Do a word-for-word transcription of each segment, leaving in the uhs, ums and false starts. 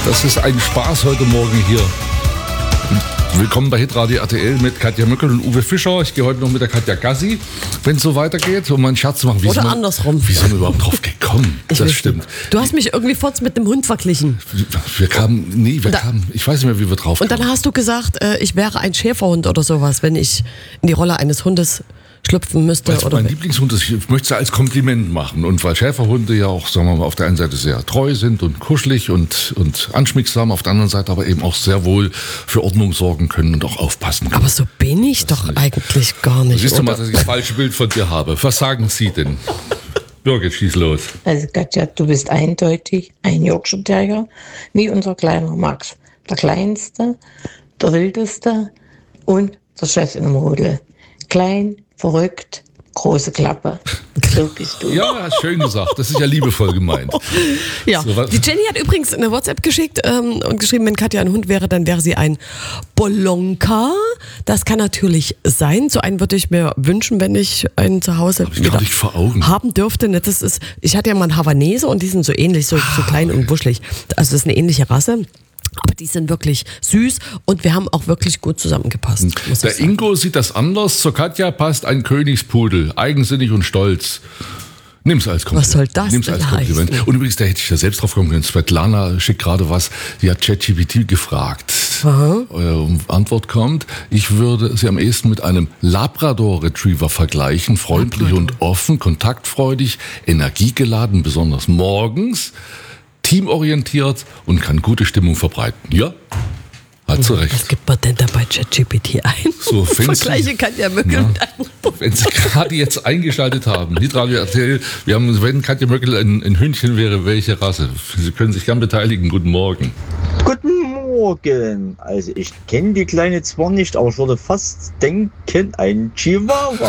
Das ist ein Spaß heute Morgen hier. Willkommen bei Hitradio R T L mit Katja Möckel und Uwe Fischer. Ich gehe heute noch mit der Katja Gassi, wenn es so weitergeht, um mal einen Scherz zu machen. Wie Oder wir, andersrum. Wie sind wir überhaupt drauf gekommen? Ich das weiß stimmt. Nicht. Du hast mich irgendwie kurz mit dem Hund verglichen. Wir kamen, nee, wir da, kamen, ich weiß nicht mehr, wie wir drauf Und kamen. dann hast du gesagt, äh, ich wäre ein Schäferhund oder sowas, wenn ich in die Rolle eines Hundes schlüpfen müsste. Weil es oder mein Lieblingshund ist, ich möchte es als Kompliment machen. Und weil Schäferhunde ja auch, sagen wir mal, auf der einen Seite sehr treu sind und kuschelig und, und anschmiegsam, auf der anderen Seite aber eben auch sehr wohl für Ordnung sorgen können und auch aufpassen können. Aber so bin ich das doch nicht. Eigentlich gar nicht. Siehst du oder? mal, dass ich das falsche Bild von dir habe. Was sagen Sie denn? Birgit, schieß los. Also Katja, du bist eindeutig ein Yorkshire Terrier, wie unser kleiner Max. Der kleinste, der wildeste und der Chef in dem Rudel. Klein, verrückt, große Klappe. So bist du. Ja, schön gesagt. Das ist ja liebevoll gemeint. Ja, So, was- die Jenny hat übrigens eine WhatsApp geschickt ähm, und geschrieben, wenn Katja ein Hund wäre, dann wäre sie ein Bolonka. Das kann natürlich sein. So einen würde ich mir wünschen, wenn ich einen zu Hause Hab ich gar nicht vor Augen. haben dürfte. Ne, Das ist, ich hatte ja mal einen Havanese und die sind so ähnlich, so, so klein und wuschelig. Also das ist eine ähnliche Rasse. Aber die sind wirklich süß und wir haben auch wirklich gut zusammengepasst. Muss Der ich sagen. Ingo sieht das anders. Zur Katja passt ein Königspudel, eigensinnig und stolz. Nimm's als Kompliment. Was soll das Nimm's denn als Kompliment. heißen? Und übrigens, da hätte ich ja selbst drauf kommen können. Svetlana schickt gerade was. Die hat ChatGPT gefragt. Eure Antwort kommt: Ich würde sie am ehesten mit einem Labrador Retriever vergleichen. Freundlich Labrador. und offen, kontaktfreudig, energiegeladen, besonders morgens, teamorientiert und kann gute Stimmung verbreiten. Ja, hat sie recht. Was gibt man denn da bei ChatGPT ein? So, fancy. Vergleiche Katja Möckel Ja. mit einem Hund. Wenn Sie gerade jetzt eingeschaltet haben, Hitradio R T L, wir haben, wenn Katja Möckel ein, ein Hündchen wäre, welche Rasse? Sie können sich gern beteiligen. Guten Morgen. Guten Morgen. Also ich kenne die kleine zwar nicht, aber ich würde fast denken, ein Chihuahua.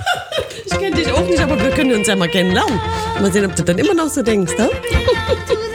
Ich kenne dich auch nicht, aber wir können uns ja mal kennenlernen. Mal sehen, ob du dann immer noch so denkst, ne?